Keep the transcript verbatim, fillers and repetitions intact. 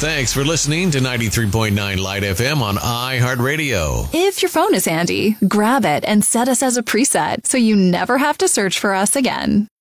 Thanks for listening to ninety-three point nine Light F M on iHeartRadio. If your phone is handy, grab it and set us as a preset so you never have to search for us again.